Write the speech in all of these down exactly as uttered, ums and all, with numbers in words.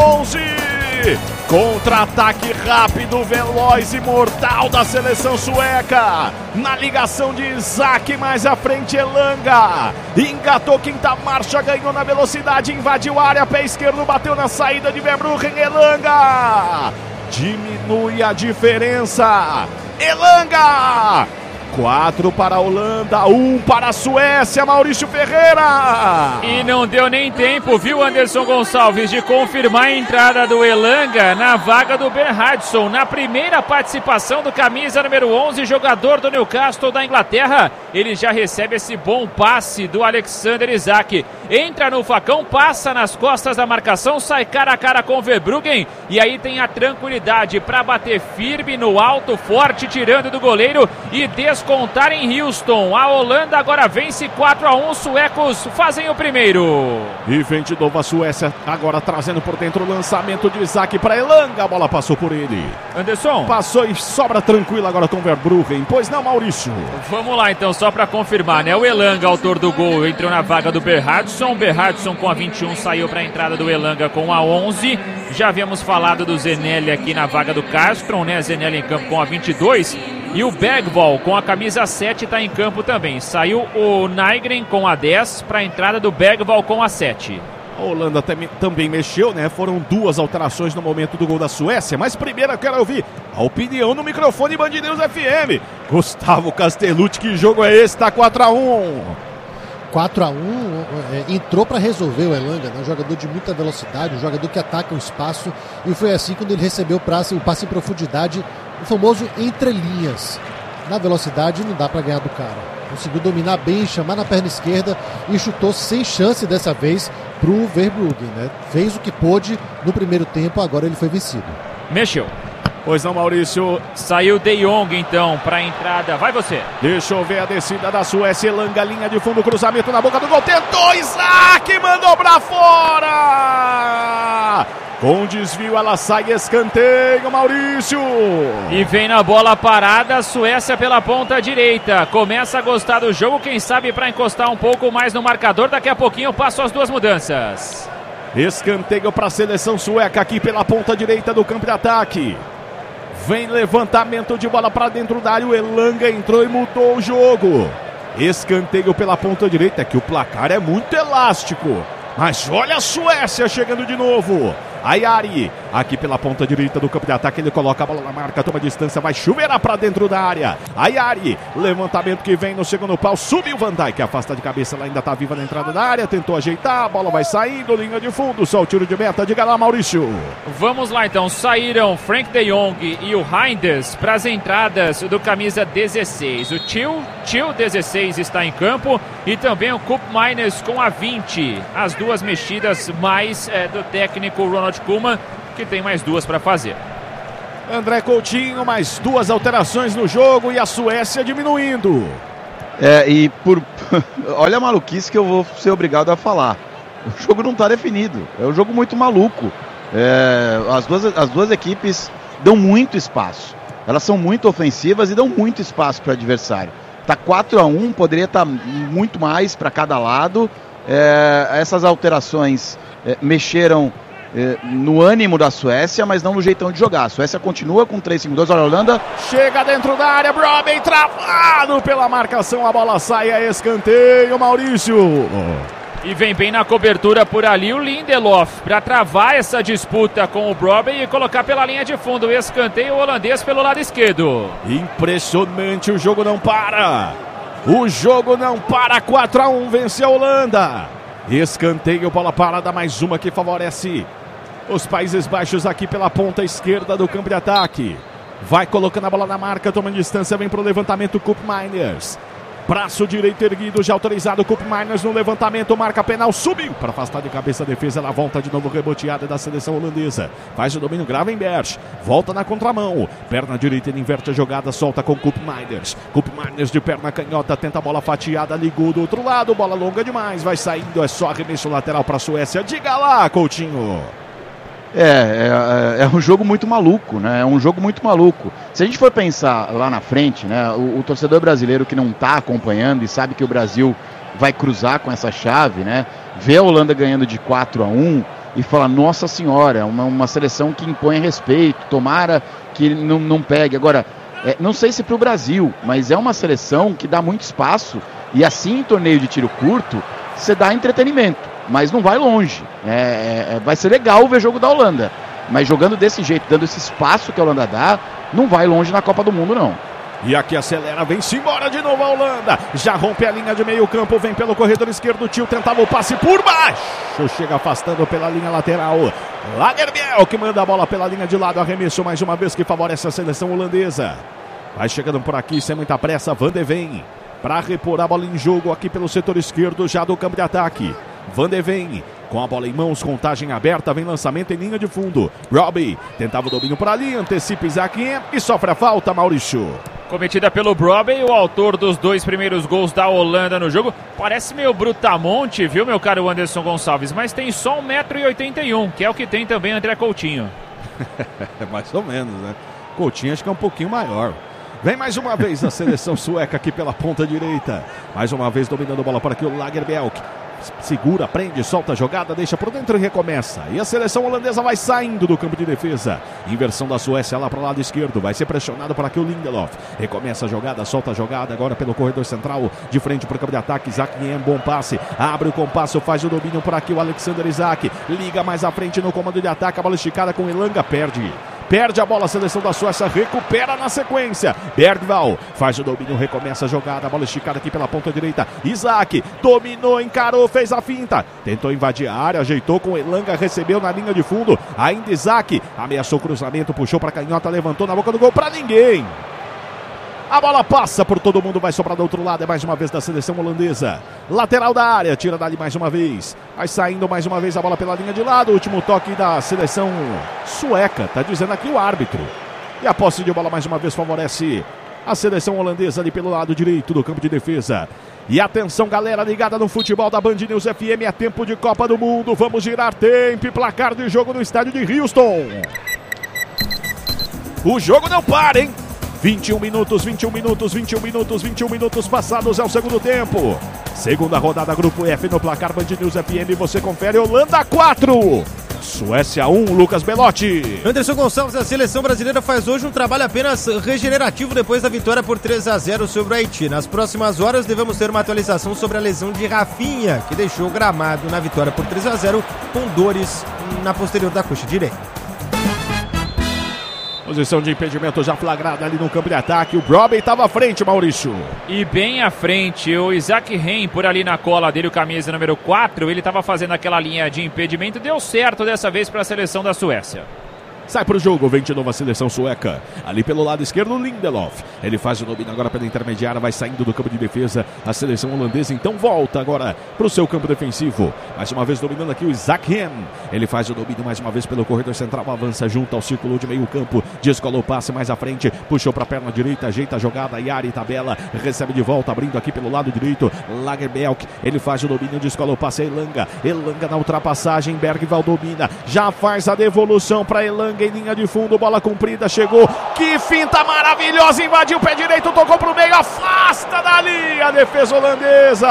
onze. Contra-ataque rápido, veloz e mortal da seleção sueca. Na ligação de Isaac, mais à frente Elanga. Engatou quinta marcha, ganhou na velocidade, invadiu a área, pé esquerdo, bateu na saída de Verbruggen. Elanga diminui a diferença. Elanga! quatro para a Holanda, um para a Suécia, Maurício Ferreira. E não deu nem tempo, viu, Anderson Gonçalves, de confirmar a entrada do Elanga na vaga do Bernhardsson. Na primeira participação do camisa número onze, jogador do Newcastle da Inglaterra, ele já recebe esse bom passe do Alexander Isak. Entra no facão, passa nas costas da marcação, sai cara a cara com o Verbruggen. E aí tem a tranquilidade para bater firme no alto, forte, tirando do goleiro e descontar em Houston. A Holanda agora vence quatro a um, os suecos fazem o primeiro. E vem de novo a Suécia, agora trazendo por dentro o lançamento de Isaac para Elanga. A bola passou por ele. Anderson. Passou e sobra tranquilo agora com o Verbruggen. Pois não, Maurício? Vamos lá então, só para confirmar, né? O Elanga, autor do gol, entrou na vaga do Bernhardsson. Bernhardsson com a vinte e um saiu para a entrada do Elanga com a onze. Já havíamos falado do Zenelli aqui na vaga do Castro, né? Zenelli em campo com a vinte e dois. E o Bergvall com a camisa sete está em campo também. Saiu o Nygren com a dez para a entrada do Bergvall com a sete. A Holanda também mexeu, né? Foram duas alterações no momento do gol da Suécia. Mas primeiro eu quero ouvir a opinião no microfone Band News F M. Gustavo Castellucci, que jogo é esse? Tá quatro a um. quatro a um, é, entrou para resolver o Elanga, né? Um jogador de muita velocidade, um jogador que ataca o espaço, e foi assim quando ele recebeu o passe, o passe em profundidade, o famoso entre linhas. Na velocidade não dá para ganhar do cara. Conseguiu dominar bem, chamar na perna esquerda e chutou sem chance dessa vez pro Verbruggen, né? Fez o que pôde no primeiro tempo, agora ele foi vencido. Mexeu. Pois não, Maurício. Saiu De Jong então para a entrada. Vai você. Deixa eu ver a descida da Suécia. Elanga, linha de fundo, cruzamento na boca do gol. Tentou Isaac, mandou para fora. Com desvio ela sai, escanteio, Maurício. E vem na bola parada a Suécia pela ponta direita. Começa a gostar do jogo, quem sabe para encostar um pouco mais no marcador. Daqui a pouquinho eu passo as duas mudanças. Escanteio para a seleção sueca aqui pela ponta direita do campo de ataque. Vem levantamento de bola para dentro da área. O Elanga entrou e mudou o jogo. Escanteio pela ponta direita, que o placar é muito elástico. Mas olha a Suécia chegando de novo. Ayari, aqui pela ponta direita do campo de ataque, ele coloca a bola na marca, toma distância, vai chuveirar para dentro da área. Ayari, levantamento que vem no segundo pau, subiu Van Dijk, afasta de cabeça, ela ainda está viva na entrada da área, tentou ajeitar, a bola vai saindo, linha de fundo, só o tiro de meta, diga lá, Maurício. Vamos lá então, saíram Frank de Jong e o Reinders para as entradas do camisa dezesseis. O Tio, Tio dezesseis está em campo e também o Koop Meiners com a vinte. As duas mexidas mais é, do técnico Ronald Koeman, que tem mais duas para fazer. André Coutinho, mais duas alterações no jogo e a Suécia diminuindo. É, e por... olha a maluquice que eu vou ser obrigado a falar. O jogo não está definido, é um jogo muito maluco. É, as, duas, as duas equipes dão muito espaço. Elas são muito ofensivas e dão muito espaço para o adversário. Está quatro a um, poderia estar tá muito mais para cada lado. É, essas alterações é, mexeram é, no ânimo da Suécia, mas não no jeitão de jogar. A Suécia continua com três cinco dois, olha a Holanda. Chega dentro da área, Brobbey travado pela marcação, a bola sai a escanteio, Maurício. E vem bem na cobertura por ali o Lindelof para travar essa disputa com o Brobbey e colocar pela linha de fundo o escanteio holandês pelo lado esquerdo. Impressionante, o jogo não para. O jogo não para, quatro a um, vence a Holanda. Escanteio, bola parada, mais uma que favorece os Países Baixos aqui pela ponta esquerda do campo de ataque. Vai colocando a bola na marca, tomando distância, vem pro levantamento Koop Meiners. Braço direito erguido, já autorizado, Koop Meiners no levantamento, marca penal, subiu para afastar de cabeça a defesa, ela volta de novo reboteada da seleção holandesa, faz o domínio Gravenberch, volta na contramão, perna direita, ele inverte a jogada, solta com Koop Meiners, Koop Meiners de perna canhota, tenta a bola fatiada, ligou do outro lado, bola longa demais, vai saindo, é só arremesso lateral para a Suécia, diga lá, Coutinho. É, é, é um jogo muito maluco, né? É um jogo muito maluco. Se a gente for pensar lá na frente, né? O, o torcedor brasileiro que não está acompanhando e sabe que o Brasil vai cruzar com essa chave, né? Vê a Holanda ganhando de quatro a um, e fala, nossa senhora, uma, uma seleção que impõe respeito, tomara que não, não pegue. Agora, é, não sei se para o Brasil, mas é uma seleção que dá muito espaço, e assim em torneio de tiro curto, você dá entretenimento, mas não vai longe. É, é, vai ser legal ver jogo da Holanda, mas jogando desse jeito, dando esse espaço que a Holanda dá, não vai longe na Copa do Mundo, não. E aqui acelera, vem-se embora de novo a Holanda. Já rompe a linha de meio campo, vem pelo corredor esquerdo, o Tio tentava o passe por baixo. Chega afastando pela linha lateral. Lagerbielke que manda a bola pela linha de lado, arremesso mais uma vez que favorece a seleção holandesa. Vai chegando por aqui sem muita pressa, Van de Ven para repor a bola em jogo aqui pelo setor esquerdo já do campo de ataque. Van de Ven com a bola em mãos, contagem aberta, vem lançamento em linha de fundo. Robbie tentava o domínio por ali, antecipa Isaac e sofre a falta, Maurício. Cometida pelo Brobbey, o autor dos dois primeiros gols da Holanda no jogo. Parece meio brutamonte, viu, meu caro Anderson Gonçalves? Mas tem só um metro e oitenta e um, que é o que tem também André Coutinho. Mais ou menos, né? Coutinho acho que é um pouquinho maior. Vem mais uma vez a seleção sueca aqui pela ponta direita. Mais uma vez dominando a bola para aqui o Lagerbielke. Segura, prende, solta a jogada, deixa por dentro e recomeça. E a seleção holandesa vai saindo do campo de defesa. Inversão da Suécia lá para o lado esquerdo. Vai ser pressionado por aqui o Lindelof. Recomeça a jogada, solta a jogada agora pelo corredor central. De frente para o campo de ataque. Isaac Niem, bom passe. Abre o compasso, faz o domínio por aqui o Alexander Isaac. Liga mais à frente no comando de ataque. A bola esticada com Elanga, perde. Perde a bola, a seleção da Suécia recupera na sequência. Bergvall faz o domínio, recomeça a jogada. A bola esticada aqui pela ponta direita. Isaac dominou, encarou, fez a finta. Tentou invadir a área, ajeitou com Elanga, recebeu na linha de fundo. Ainda Isaac ameaçou o cruzamento, puxou para canhota, levantou na boca do gol para ninguém. A bola passa por todo mundo, vai sobrar do outro lado, é mais uma vez da seleção holandesa. Lateral da área, tira dali mais uma vez. Vai saindo mais uma vez a bola pela linha de lado. Último toque da seleção sueca, tá dizendo aqui o árbitro. E a posse de bola mais uma vez favorece a seleção holandesa ali pelo lado direito do campo de defesa. E atenção, galera ligada no futebol da Band News F M, é tempo de Copa do Mundo. Vamos girar tempo e placar de jogo no estádio de Houston. O jogo não para, hein? vinte e um minutos, vinte e um minutos, vinte e um minutos, vinte e um minutos passados é o segundo tempo. Segunda rodada, Grupo F no placar Band News F M. Você confere Holanda quatro, Suécia um, Lucas Belotti. Anderson Gonçalves, a seleção brasileira faz hoje um trabalho apenas regenerativo depois da vitória por três a zero sobre o Haiti. Nas próximas horas devemos ter uma atualização sobre a lesão de Rafinha, que deixou o gramado na vitória por três a zero com dores na posterior da coxa direita. Posição de impedimento já flagrada ali no campo de ataque. O Brobbey estava à frente, Maurício. E bem à frente, o Isaac Niem por ali na cola dele, o camisa número quatro. Ele estava fazendo aquela linha de impedimento. Deu certo dessa vez para a seleção da Suécia. Sai pro jogo, vem de novo a seleção sueca. Ali pelo lado esquerdo, Lindelof. Ele faz o domínio agora pela intermediária, vai saindo do campo de defesa. A seleção holandesa então volta agora pro seu campo defensivo. Mais uma vez dominando aqui o Isaac Niem. Ele faz o domínio mais uma vez pelo corredor central, avança junto ao círculo de meio campo. Descolou o passe mais à frente, puxou pra perna direita, ajeita a jogada, Yari tabela, recebe de volta, abrindo aqui pelo lado direito. Lagerbielke, ele faz o domínio, descolou o passe a Elanga. Elanga na ultrapassagem, Bergvall domina, já faz a devolução pra Elanga em linha de fundo, bola comprida, chegou, que finta maravilhosa, invadiu o pé direito, tocou pro meio, afasta dali a defesa holandesa.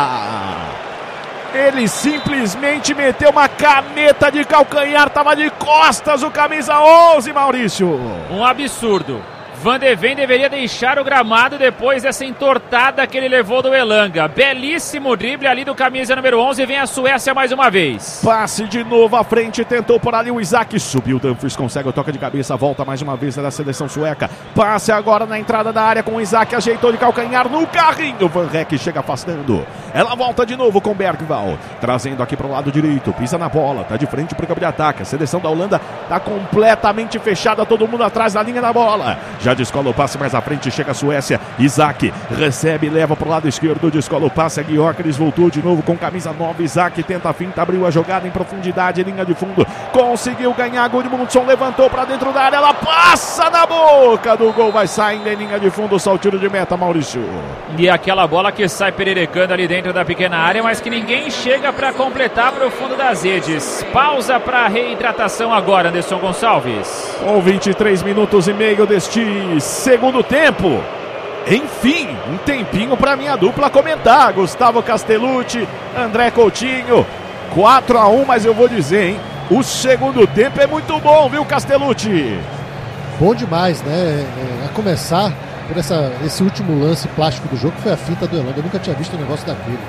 Ele simplesmente meteu uma caneta de calcanhar, tava de costas o camisa onze, Maurício. Um absurdo. Van de Ven deveria deixar o gramado depois dessa entortada que ele levou do Elanga. Belíssimo drible ali do camisa número onze. Vem a Suécia mais uma vez. Passe de novo à frente. Tentou por ali o Isaac. Subiu o Dumfries. Consegue o toque de cabeça. Volta mais uma vez da seleção sueca. Passe agora na entrada da área com o Isaac. Ajeitou de calcanhar no carrinho. Van Rek chega afastando. Ela volta de novo com Bergvall. Trazendo aqui para o lado direito. Pisa na bola. Tá de frente para o campo de ataque. A seleção da Holanda tá completamente fechada. Todo mundo atrás da linha da bola. Já Já descola o passe mais à frente, chega a Suécia. Isaac recebe, leva para o lado esquerdo, descola o passe. A Gyökeres voltou de novo com camisa nove. Isaac tenta a finta, abriu a jogada em profundidade, linha de fundo. Conseguiu ganhar. Gudmundsson levantou para dentro da área. Ela passa na boca do gol. Vai saindo em linha de fundo, só o tiro de meta, Maurício. E aquela bola que sai pererecando ali dentro da pequena área, mas que ninguém chega para completar para o fundo das redes. Pausa para reidratação agora, Anderson Gonçalves. Com vinte e três minutos e meio deste segundo tempo. Enfim, um tempinho para minha dupla comentar. Gustavo Castellucci, André Coutinho. quatro a um, mas eu vou dizer, hein? O segundo tempo é muito bom, viu, Castellucci? Bom demais, né? É, a começar por essa, esse último lance plástico do jogo, que foi a finta do Elanga. Eu nunca tinha visto um negócio daquele.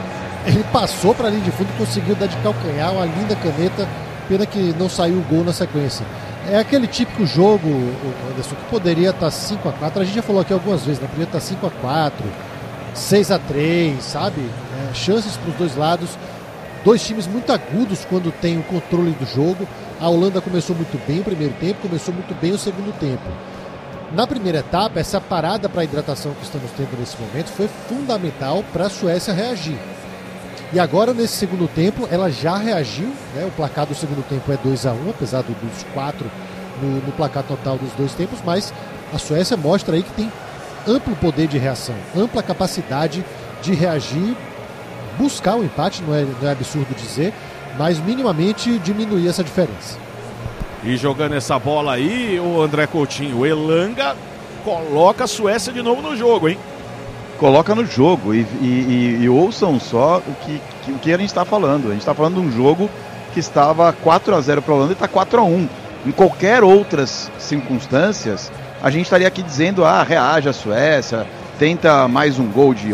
Ele passou para a linha de fundo, conseguiu dar de calcanhar uma linda caneta. Pena que não saiu o gol na sequência. É aquele típico jogo, Anderson, que poderia estar cinco a quatro. A gente já falou aqui algumas vezes, né? Poderia estar cinco a quatro, seis a três, sabe? É, chances para os dois lados. Dois times muito agudos quando tem o controle do jogo. A Holanda começou muito bem o primeiro tempo, começou muito bem o segundo tempo. Na primeira etapa, essa parada para a hidratação que estamos tendo nesse momento foi fundamental para a Suécia reagir. E agora, nesse segundo tempo, ela já reagiu, né? O placar do segundo tempo é dois a um, apesar dos quatro no, no placar total dos dois tempos, mas a Suécia mostra aí que tem amplo poder de reação, ampla capacidade de reagir, buscar o empate, não é, não é absurdo dizer, mas minimamente diminuir essa diferença. E jogando essa bola aí, o André Coutinho, o Elanga coloca a Suécia de novo no jogo, hein? Coloca no jogo e, e, e, e ouçam só o que, que, o que a gente está falando. A gente está falando de um jogo que estava quatro a zero para a Holanda e está quatro a um. Em qualquer outras circunstâncias, a gente estaria aqui dizendo, ah, reage a Suécia, tenta mais um gol de,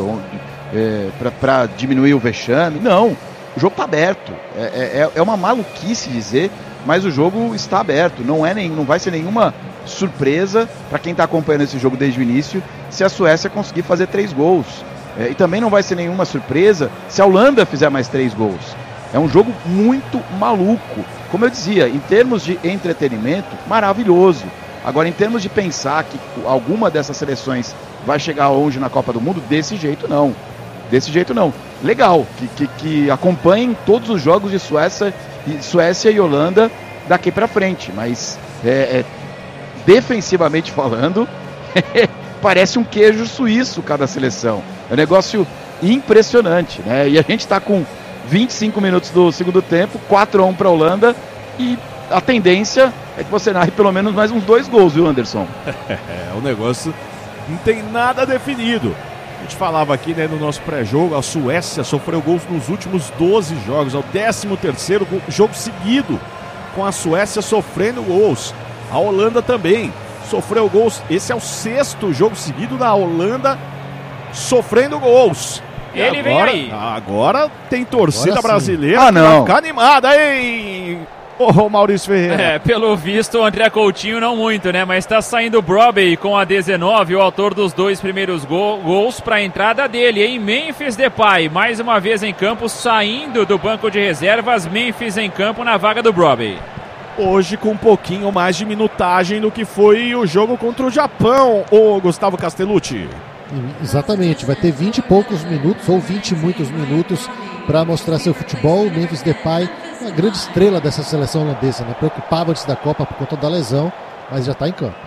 é, para diminuir o vexame. Não, o jogo está aberto. É, é, é uma maluquice dizer, mas o jogo está aberto. Não, é nem, não vai ser nenhuma surpresa para quem está acompanhando esse jogo desde o início se a Suécia conseguir fazer três gols. É, e também não vai ser nenhuma surpresa se a Holanda fizer mais três gols. É um jogo muito maluco. Como eu dizia, em termos de entretenimento, maravilhoso. Agora, em termos de pensar que alguma dessas seleções vai chegar longe na Copa do Mundo, desse jeito não. Desse jeito não. Legal, que, que, que acompanhem todos os jogos de Suécia, Suécia e Holanda daqui para frente. Mas, é, é, defensivamente falando, parece um queijo suíço cada seleção. É um negócio impressionante, né? E a gente está com vinte e cinco minutos do segundo tempo, quatro a um para a Holanda, e a tendência é que você narre pelo menos mais uns dois gols, viu, Anderson? É, o negócio não tem nada definido. A gente falava aqui, né, no nosso pré-jogo, a Suécia sofreu gols nos últimos doze jogos, é o décimo terceiro jogo seguido com a Suécia sofrendo gols. A Holanda também sofreu gols, esse é o sexto jogo seguido da Holanda sofrendo gols. E Ele agora, vem aí. Agora tem torcida Agora brasileira ah, que não. vai ficar animada, hein? Ô, Maurício Ferreira. É, pelo visto, o André Coutinho não muito, né? Mas tá saindo o Brobbey com a dezenove, o autor dos dois primeiros gol, gols para a entrada dele, em Memphis Depay. Mais uma vez em campo, saindo do banco de reservas, Memphis em campo na vaga do Brobbey. Hoje com um pouquinho mais de minutagem do que foi o jogo contra o Japão, ô Gustavo Castellucci. Exatamente, vai ter vinte e poucos minutos, ou vinte e muitos minutos, para mostrar seu futebol. O Memphis Depay, uma grande estrela dessa seleção holandesa, né? Preocupava antes da Copa por conta da lesão, mas já está em campo.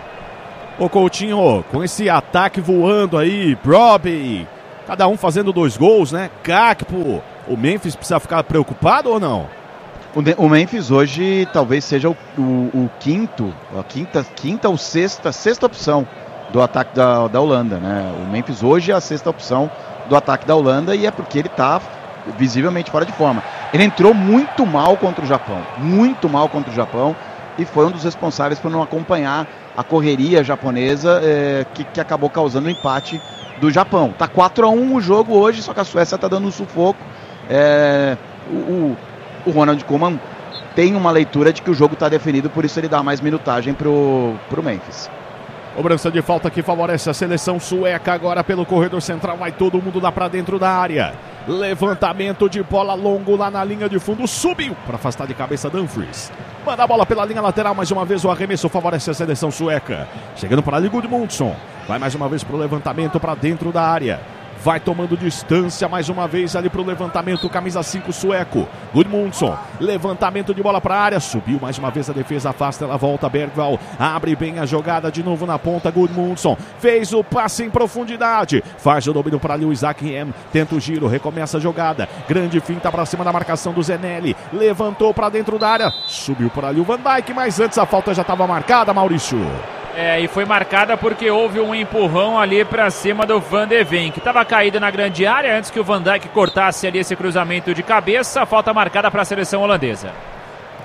Ô Coutinho, com esse ataque voando aí, Brobbey, cada um fazendo dois gols, né? Gakpo, o Memphis precisa ficar preocupado ou não? O Memphis hoje talvez seja o, o, o quinto, a quinta, quinta ou sexta, sexta opção do ataque da, da Holanda, né? O Memphis hoje é a sexta opção do ataque da Holanda, e é porque ele está visivelmente fora de forma. Ele entrou muito mal contra o Japão, muito mal contra o Japão, e foi um dos responsáveis por não acompanhar a correria japonesa, é, que, que acabou causando o empate do Japão. Tá quatro a um o jogo hoje, só que a Suécia está dando um sufoco. É, o, o, o Ronald Koeman tem uma leitura de que o jogo está definido, por isso ele dá mais minutagem pro, pro Memphis. Cobrança de falta que favorece a seleção sueca. Agora pelo corredor central vai todo mundo lá pra dentro da área. Levantamento de bola longo lá na linha de fundo. Subiu para afastar de cabeça Dumfries. Manda a bola pela linha lateral. Mais uma vez o arremesso favorece a seleção sueca. Chegando para ali Gudmundsson. Vai mais uma vez pro levantamento para dentro da área. Vai tomando distância mais uma vez ali pro levantamento, camisa cinco sueco. Gudmundsson, levantamento de bola para a área, subiu mais uma vez a defesa, afasta, ela volta, Bergvall, abre bem a jogada de novo na ponta, Gudmundsson, fez o passe em profundidade, faz o domínio para ali o Isaac Hem, tenta o giro, recomeça a jogada, grande finta para cima da marcação do Zenelli, levantou para dentro da área, subiu por ali o Van Dijk, mas antes a falta já estava marcada, Maurício. É, e foi marcada porque houve um empurrão ali para cima do Van de Ven, que estava caído na grande área antes que o Van Dijk cortasse ali esse cruzamento de cabeça. Falta marcada para a seleção holandesa.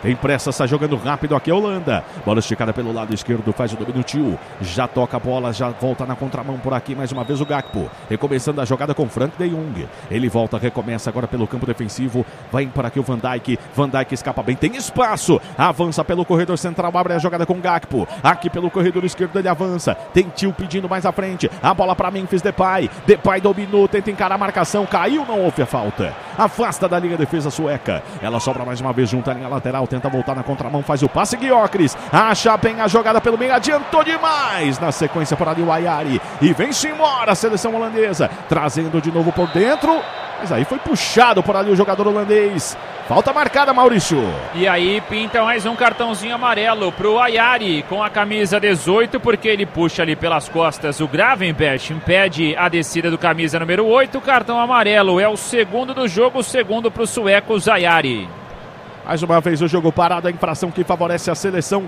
Tem pressa, está jogando rápido aqui a Holanda. Bola esticada pelo lado esquerdo, faz o domínio tio. Já toca a bola, já volta na contramão por aqui. Mais uma vez o Gakpo. Recomeçando a jogada com Frank de Jong. Ele volta, recomeça agora pelo campo defensivo. Vai para aqui o Van Dijk. Van Dijk escapa bem, tem espaço. Avança pelo corredor central, abre a jogada com o Gakpo. Aqui pelo corredor esquerdo ele avança. Tem tio pedindo mais à frente. A bola para Memphis Depay. Depay dominou, tenta encarar a marcação. Caiu, não houve a falta. Afasta da linha defesa sueca. Ela sobra mais uma vez junto à linha lateral. Tenta voltar na contramão, faz o passe. Gyökeres acha bem a jogada pelo meio, adiantou demais. Na sequência por ali o Ayari. E vem-se embora a seleção holandesa. Trazendo de novo por dentro. Mas aí foi puxado por ali o jogador holandês. Falta marcada, Maurício. E aí pinta mais um cartãozinho amarelo pro Ayari com a camisa dezoito, porque ele puxa ali pelas costas o Gravenberch, impede a descida do camisa número oito. Cartão amarelo, é o segundo do jogo, o segundo pro sueco Ayari. Mais uma vez o jogo parado, a infração que favorece a seleção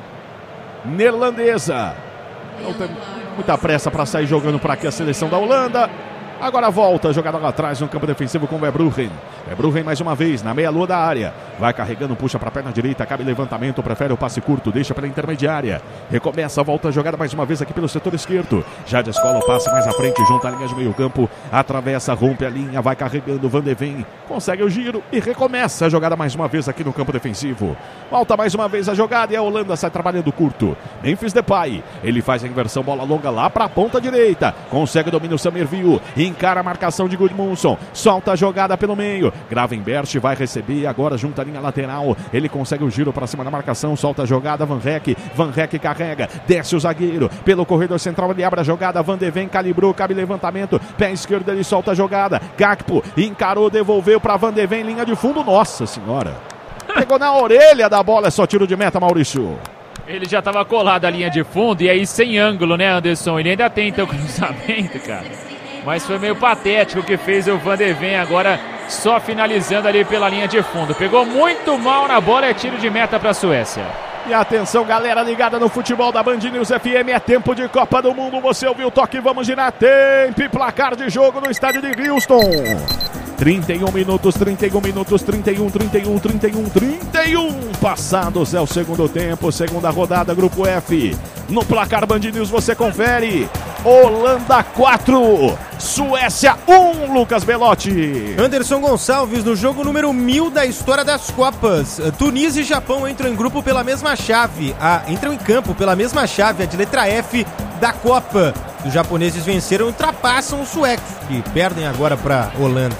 neerlandesa. Não tem muita pressa para sair jogando para aqui a seleção da Holanda. Agora volta, jogada lá atrás no campo defensivo com o Verbruggen. Verbruggen mais uma vez, na meia-lua da área. Vai carregando, puxa para a perna direita, cabe levantamento, prefere o passe curto, deixa pela intermediária. Recomeça, volta a jogada mais uma vez aqui pelo setor esquerdo. Já descola o passe mais à frente, junto à linha de meio campo. Atravessa, rompe a linha, vai carregando, Van de Ven. Consegue o giro e recomeça a jogada mais uma vez aqui no campo defensivo. Volta mais uma vez a jogada e a Holanda sai trabalhando curto. Memphis Depay, ele faz a inversão, bola longa lá para a ponta direita. Consegue o domínio Summerville. Encara a marcação de Gudmundsson, solta a jogada pelo meio, Gravenberch vai receber agora junto à linha lateral, ele consegue o giro para cima da marcação, solta a jogada, Van Rek, Van Rek carrega, desce o zagueiro, pelo corredor central ele abre a jogada, Van de Ven calibrou, cabe levantamento, pé esquerdo ele solta a jogada, Gakpo encarou, devolveu para Van de Ven, linha de fundo, nossa senhora, pegou na orelha da bola, é só tiro de meta, Maurício. Ele já estava colado à linha de fundo e aí sem ângulo, né, Anderson? Ele ainda tenta o cruzamento, cara. Mas foi meio patético o que fez o Van de Ven agora, só finalizando ali pela linha de fundo. Pegou muito mal na bola, é tiro de meta para a Suécia. E atenção, galera ligada no futebol da Band News F M, é tempo de Copa do Mundo. Você ouviu o toque, vamos girar. Tempo e placar de jogo no estádio de Houston. trinta e um minutos, trinta e um minutos, trinta e um, trinta e um, trinta e um, trinta e um. Passados é o segundo tempo, segunda rodada, grupo F. No placar Band News você confere. Holanda quatro, Suécia um, Lucas Belotti. Anderson Gonçalves no jogo número mil da história das Copas. Tunísia e Japão entram em grupo pela mesma chave. Ah, entram em campo pela mesma chave, a de letra F da Copa. Os japoneses venceram e ultrapassam os suecos, que perdem agora para Holanda.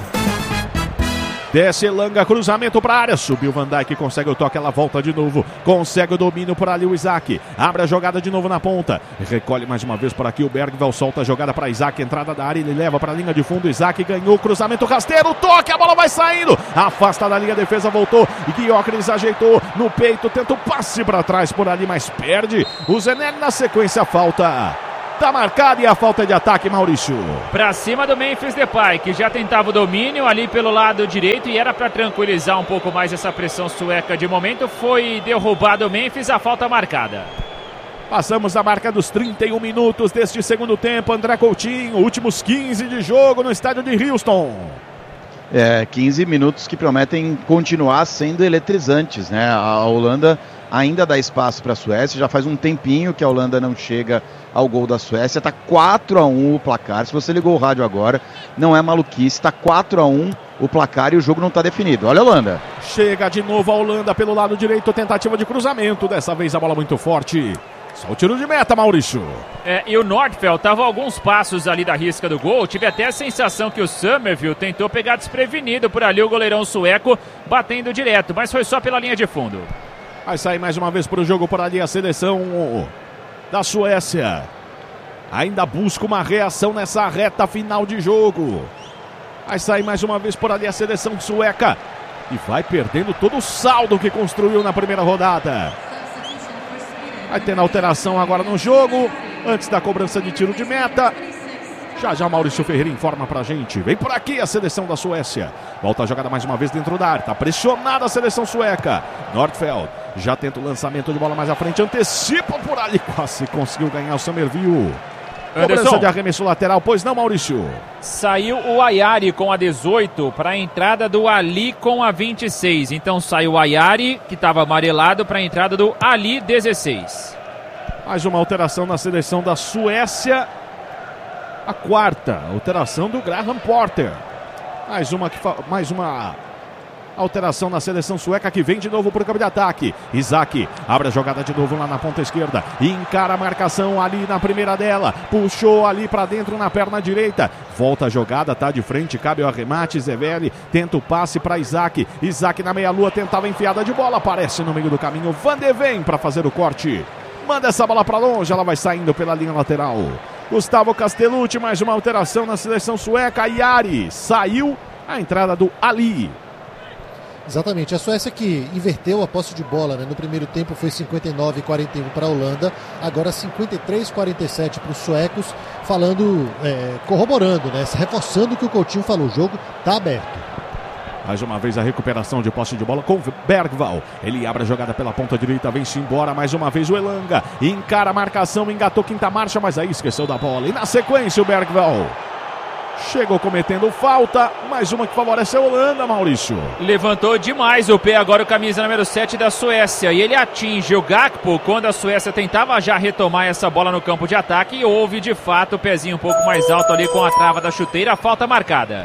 Desce Elanga, cruzamento para a área, subiu Van Dijk, consegue o toque, ela volta de novo, consegue o domínio por ali o Isaac, abre a jogada de novo na ponta, recolhe mais uma vez por aqui o Bergvall, solta a jogada para Isaac, entrada da área, ele leva para a linha de fundo, Isaac ganhou o cruzamento rasteiro, toque, a bola vai saindo, afasta da linha, a defesa voltou, e Gyökeres ajeitou no peito, tenta o passe para trás por ali, mas perde, o Zenelli na sequência, falta. Tá marcado e a falta de ataque, Maurício. Pra cima do Memphis Depay, que já tentava o domínio ali pelo lado direito e era para tranquilizar um pouco mais essa pressão sueca de momento. Foi derrubado o Memphis, a falta marcada. Passamos a marca dos trinta e um minutos deste segundo tempo. André Coutinho, últimos quinze de jogo no estádio de Houston. É, quinze minutos que prometem continuar sendo eletrizantes, né? A Holanda ainda dá espaço para a Suécia, já faz um tempinho que a Holanda não chega ao gol da Suécia, tá quatro a um o placar, se você ligou o rádio agora, não é maluquice, tá quatro a um o placar e o jogo não tá definido. Olha a Holanda. Chega de novo a Holanda pelo lado direito, tentativa de cruzamento, dessa vez a bola muito forte. Só o tiro de meta, Maurício. É, e o Nordfeld estava a alguns passos ali da risca do gol. Tive até a sensação que o Summerville tentou pegar desprevenido por ali o goleirão sueco, batendo direto, mas foi só pela linha de fundo. Vai sair mais uma vez para o jogo por ali a seleção da Suécia. Ainda busca uma reação nessa reta final de jogo. Vai sair mais uma vez por ali a seleção sueca. E vai perdendo todo o saldo que construiu na primeira rodada. Vai tendo alteração agora no jogo, antes da cobrança de tiro de meta. Já já Maurício Ferreira informa pra gente. Vem por aqui a seleção da Suécia. Volta a jogada mais uma vez dentro da área. Tá pressionada a seleção sueca. Nordfeld já tenta o lançamento de bola mais à frente. Antecipa por ali. Quase conseguiu ganhar o Summerville. Cobrança Anderson. de arremesso lateral, pois não, Maurício? Saiu o Ayari com a dezoito para a entrada do Ali com a vinte e seis. Então saiu o Ayari, que estava amarelado, para a entrada do Ali, dezesseis. Mais uma alteração na seleção da Suécia. A quarta alteração do Graham Porter. Mais uma, que fa... Mais uma alteração na seleção sueca, que vem de novo para o campo de ataque. Isaac abre a jogada de novo lá na ponta esquerda. Encara a marcação ali na primeira dela. Puxou ali para dentro na perna direita. Volta a jogada, tá de frente, cabe o arremate. Zevelli tenta o passe para Isaac. Isaac na meia-lua tentava enfiada de bola. Aparece no meio do caminho Van de Ven para fazer o corte. Manda essa bola para longe, ela vai saindo pela linha lateral. Gustavo Castellucci, mais uma alteração na seleção sueca. Ayari saiu, a entrada do Ali. Exatamente, a Suécia que inverteu a posse de bola, né? No primeiro tempo foi cinquenta e nove a quarenta e um para a Holanda, agora cinquenta e três a quarenta e sete para os suecos, falando, é, corroborando, né? Reforçando o que o Coutinho falou, o jogo está aberto. Mais uma vez a recuperação de posse de bola com Bergvall. Ele abre a jogada pela ponta direita, vem-se embora. Mais uma vez o Elanga. Encara a marcação, engatou quinta marcha, mas aí esqueceu da bola. E na sequência o Bergvall chegou cometendo falta. Mais uma que favorece a Holanda, Maurício. Levantou demais o pé agora o camisa número sete da Suécia. E ele atinge o Gakpo quando a Suécia tentava já retomar essa bola no campo de ataque. E houve de fato o pezinho um pouco mais alto ali com a trava da chuteira. Falta marcada.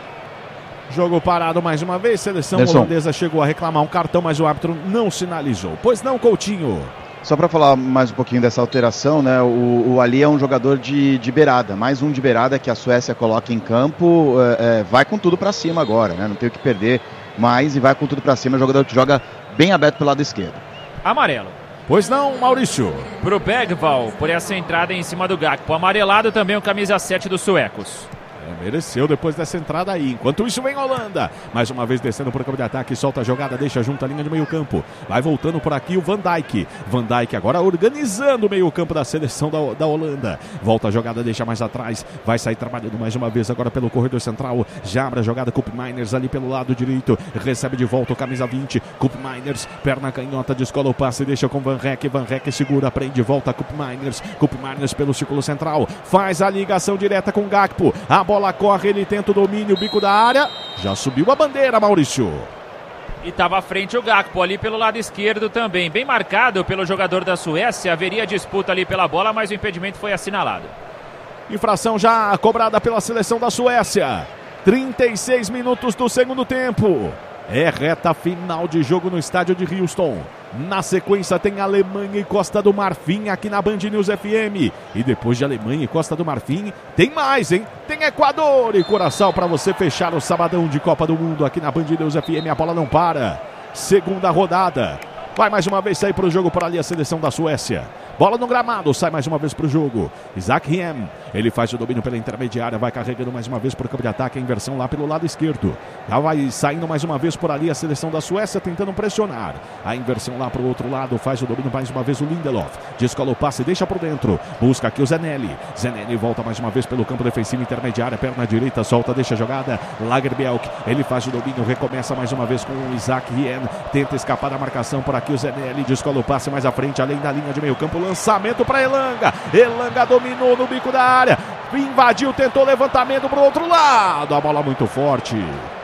Jogo parado mais uma vez, seleção Nelson. holandesa chegou a reclamar um cartão, mas o árbitro não sinalizou. Pois não, Coutinho? Só para falar mais um pouquinho dessa alteração, né? O, o Ali é um jogador de, de beirada, mais um de beirada que a Suécia coloca em campo, é, é, vai com tudo para cima agora, né? Não tem o que perder mais e vai com tudo para cima, é um jogador que joga bem aberto pelo lado esquerdo. Amarelo. Pois não, Maurício? Pro Bergvall, por essa entrada em cima do Gakpo. Amarelado também o camisa sete dos suecos. É, mereceu depois dessa entrada aí. Enquanto isso vem Holanda. Mais uma vez descendo por campo de ataque. Solta a jogada, deixa junto a linha de meio campo. Vai voltando por aqui o Van Dijk. Van Dijk agora organizando o meio campo da seleção da, da Holanda. Volta a jogada, deixa mais atrás. Vai sair trabalhando mais uma vez agora pelo corredor central. Já abre a jogada, Koopmeiners ali pelo lado direito. Recebe de volta o camisa vinte. Koopmeiners, perna canhota, descola o passe. Deixa com Van Rek. Van Rek segura, prende, volta Koopmeiners. Koopmeiners pelo círculo central. Faz a ligação direta com Gakpo. A bola Bola corre, ele tenta o domínio, bico da área. Já subiu a bandeira, Maurício. E estava à frente o Gakpo ali pelo lado esquerdo também. Bem marcado pelo jogador da Suécia. Haveria disputa ali pela bola, mas o impedimento foi assinalado. Infração já cobrada pela seleção da Suécia. trinta e seis minutos do segundo tempo. É reta final de jogo no estádio de Houston. Na sequência tem Alemanha e Costa do Marfim aqui na Band News F M. E depois de Alemanha e Costa do Marfim, tem mais, hein? Tem Equador e Curaçao para você fechar o sabadão de Copa do Mundo aqui na Band News F M. A bola não para. Segunda rodada. Vai mais uma vez sair para o jogo por ali a seleção da Suécia. Bola no gramado, sai mais uma vez para o jogo. Isaac Riem, ele faz o domínio pela intermediária, vai carregando mais uma vez para o campo de ataque, a inversão lá pelo lado esquerdo. Já vai saindo mais uma vez por ali a seleção da Suécia, tentando pressionar. A inversão lá para o outro lado, faz o domínio mais uma vez o Lindelof. Descola o passe, deixa por dentro. Busca aqui o Zenelli. Zenelli volta mais uma vez pelo campo defensivo intermediária, perna direita, solta, deixa a jogada. Lagerbielk, ele faz o domínio, recomeça mais uma vez com o Isaac Riem. Tenta escapar da marcação por aqui o Zenelli, descola o passe mais à frente, além da linha de meio campo. Lançamento para Elanga. Elanga dominou no bico da área. Invadiu, tentou levantamento para o outro lado. A bola muito forte.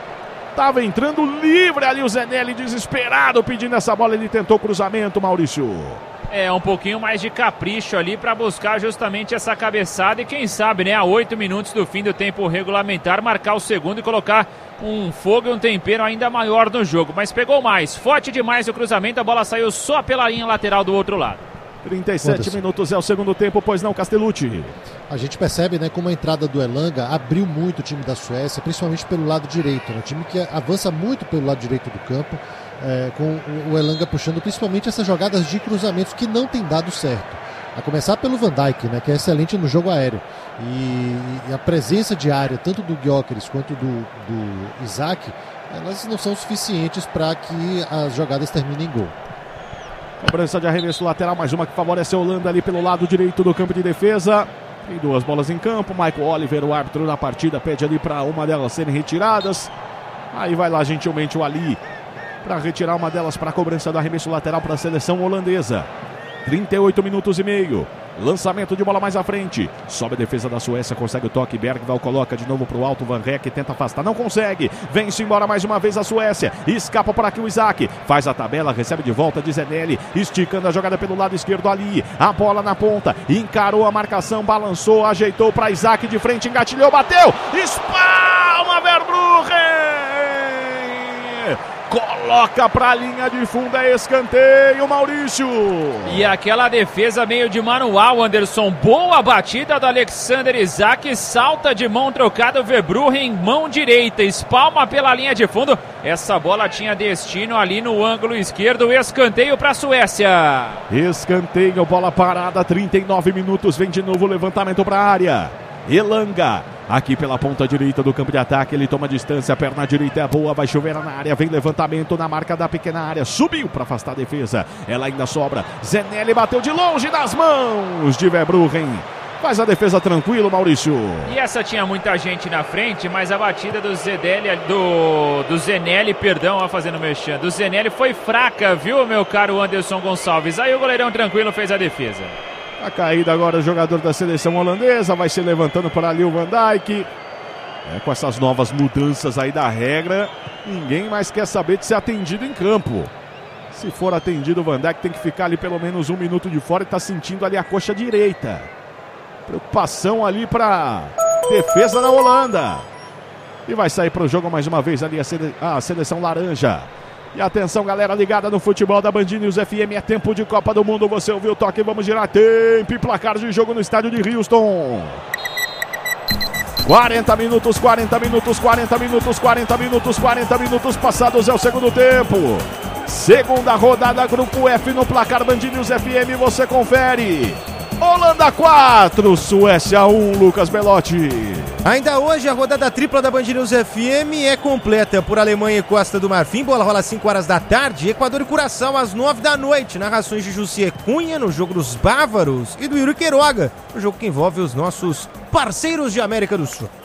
Tava entrando livre ali o Zenelli, desesperado, pedindo essa bola. Ele tentou cruzamento, Maurício. É, um pouquinho mais de capricho ali para buscar justamente essa cabeçada. E quem sabe, né, a oito minutos do fim do tempo regulamentar, marcar o segundo e colocar um fogo e um tempero ainda maior no jogo. Mas pegou mais, forte demais o cruzamento. A bola saiu só pela linha lateral do outro lado. trinta e sete minutos é o segundo tempo, pois não, Castellucci? A gente percebe, né, como a entrada do Elanga abriu muito o time da Suécia, principalmente pelo lado direito, né, um time que avança muito pelo lado direito do campo, é, com o Elanga puxando principalmente essas jogadas de cruzamentos que não tem dado certo. A começar pelo Van Dijk, né, que é excelente no jogo aéreo. E, e a presença de área, tanto do Gyökeres quanto do, do Isaac, elas não são suficientes para que as jogadas terminem em gol. Cobrança de arremesso lateral, mais uma que favorece a Holanda ali pelo lado direito do campo de defesa. Tem duas bolas em campo. Michael Oliver, o árbitro da partida, pede ali para uma delas serem retiradas. Aí vai lá gentilmente o Ali para retirar uma delas para a cobrança do arremesso lateral para a seleção holandesa. trinta e oito minutos e meio. Lançamento de bola mais à frente. Sobe a defesa da Suécia, consegue o toque. Bergvall coloca de novo pro alto. Van Rek tenta afastar, não consegue. Vence embora mais uma vez a Suécia. Escapa por aqui o Isaac. Faz a tabela, recebe de volta de Zenelli. Esticando a jogada pelo lado esquerdo ali. A bola na ponta. Encarou a marcação, balançou, ajeitou para Isaac de frente, engatilhou, bateu. Espalma Verbruggen. Coloca pra linha de fundo, é escanteio, Maurício. E aquela defesa meio de manual, Anderson. Boa batida do Alexander Isaac. Salta de mão trocada o Verbruggen, mão direita. Espalma pela linha de fundo. Essa bola tinha destino ali no ângulo esquerdo. Escanteio pra Suécia. Escanteio, bola parada, trinta e nove minutos. Vem de novo o levantamento pra área. Elanga. Aqui pela ponta direita do campo de ataque, ele toma distância, a perna direita é boa, vai chover na área, vem levantamento na marca da pequena área, subiu para afastar a defesa, ela ainda sobra, Zenelli bateu de longe nas mãos de Verbruggen, faz a defesa tranquilo, Maurício. E essa tinha muita gente na frente, mas a batida do Zedeli, do, do Zenelli, perdão, ó, fazendo mexendo, do Zenelli foi fraca, viu, meu caro Anderson Gonçalves, aí o goleirão tranquilo fez a defesa. A caída agora o jogador da seleção holandesa, vai se levantando por ali o Van Dijk. É, com essas novas mudanças aí da regra, ninguém mais quer saber de ser atendido em campo. Se for atendido, o Van Dijk tem que ficar ali pelo menos um minuto de fora e tá sentindo ali a coxa direita. Preocupação ali para defesa da Holanda. E vai sair para o jogo mais uma vez ali a, sele... a seleção laranja. E atenção, galera ligada no futebol da Band News F M, é tempo de Copa do Mundo, você ouviu o toque, vamos girar tempo e placar de jogo no estádio de Houston. quarenta minutos, quarenta minutos, quarenta minutos, quarenta minutos, quarenta minutos passados é o segundo tempo. Segunda rodada, Grupo F no placar Band News F M, você confere. Holanda quatro, Suécia um, Lucas Belotti. Ainda hoje a rodada tripla da Band News F M é completa por Alemanha e Costa do Marfim. Bola rola às cinco horas da tarde. Equador e Curaçao às nove da noite. Narrações de Jussier Cunha no jogo dos bávaros e do Yuri Queiroga, o jogo que envolve os nossos parceiros de América do Sul.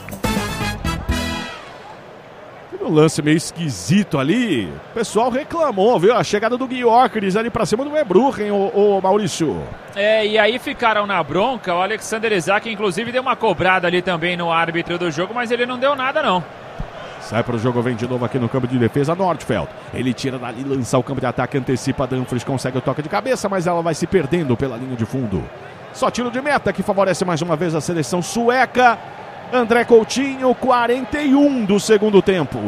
Um lance meio esquisito ali, o pessoal reclamou, viu? A chegada do Gyökeres ali pra cima do Verbruggen, o, o Maurício. É, e aí ficaram na bronca, o Alexander Isaac inclusive deu uma cobrada ali também no árbitro do jogo, mas ele não deu nada não. Sai pro jogo, vem de novo aqui no campo de defesa, Nordfeld. Ele tira dali, lança o campo de ataque, antecipa Dumfries, consegue o toque de cabeça, mas ela vai se perdendo pela linha de fundo. Só tiro de meta que favorece mais uma vez a seleção sueca. André Coutinho, quarenta e um do segundo tempo.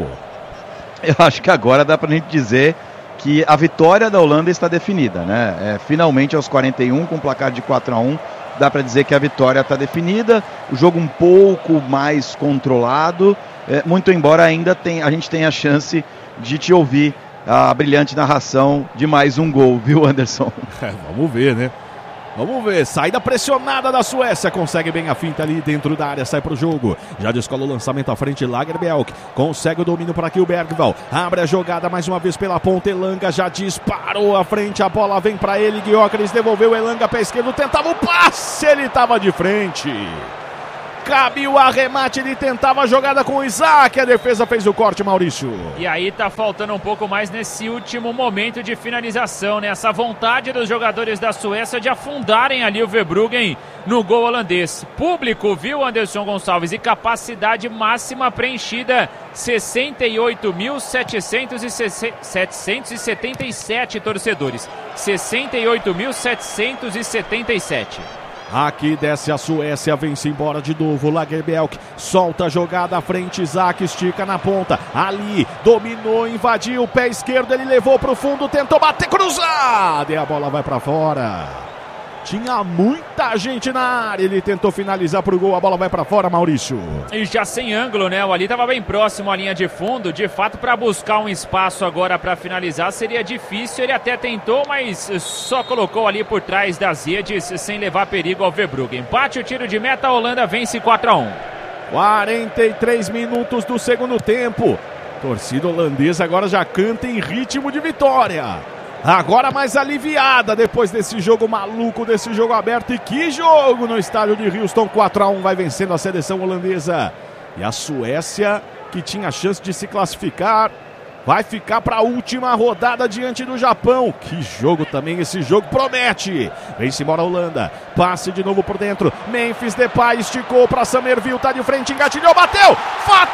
Eu acho que agora dá pra gente dizer que a vitória da Holanda está definida, né? É, finalmente aos quarenta e um, com placar de quatro a um, dá pra dizer que a vitória está definida. O jogo um pouco mais controlado, é, muito embora ainda tem, a gente tenha a chance de te ouvir a brilhante narração de mais um gol, viu, Anderson? É, vamos ver, né? Vamos ver, saída pressionada da Suécia, consegue bem a finta ali dentro da área, sai pro jogo, já descola o lançamento à frente, Lagerbielke, consegue o domínio por aqui o Bergvall, abre a jogada mais uma vez pela ponta, Elanga já disparou à frente, a bola vem pra ele, Gyökeres devolveu, Elanga pé esquerdo, tentava o passe, ele tava de frente. Cabe o arremate, ele tentava a jogada com o Isaac, a defesa fez o corte, Maurício. E aí tá faltando um pouco mais nesse último momento de finalização, né? Essa vontade dos jogadores da Suécia de afundarem ali o Verbruggen no gol holandês. Público, viu, Anderson Gonçalves? E capacidade máxima preenchida, sessenta e oito mil setecentos e setenta e sete torcedores. sessenta e oito mil setecentos e setenta e sete. Aqui desce a Suécia, vem-se embora de novo, Lagerbielke, solta a jogada à frente, Isaac estica na ponta, ali, dominou, invadiu, o pé esquerdo, ele levou para o fundo, tentou bater, cruzada, e a bola vai para fora. Tinha muita gente na área, ele tentou finalizar pro gol, a bola vai pra fora, Maurício. E já sem ângulo, né? O ali tava bem próximo à linha de fundo, de fato para buscar um espaço agora para finalizar seria difícil, ele até tentou, mas só colocou ali por trás das redes sem levar perigo ao Verbruggen. Bate o tiro de meta, a Holanda vence quatro a um. quarenta e três minutos do segundo tempo, torcida holandesa agora já canta em ritmo de vitória. Agora mais aliviada depois desse jogo maluco, desse jogo aberto. E que jogo no estádio de Houston. Quatro a um vai vencendo a seleção holandesa. E a Suécia, que tinha chance de se classificar, vai ficar para a última rodada diante do Japão. Que jogo também, esse jogo promete. Vem-se embora a Holanda, passe de novo por dentro. Memphis Depay esticou para Summerville, tá de frente, engatilhou, bateu. Fato!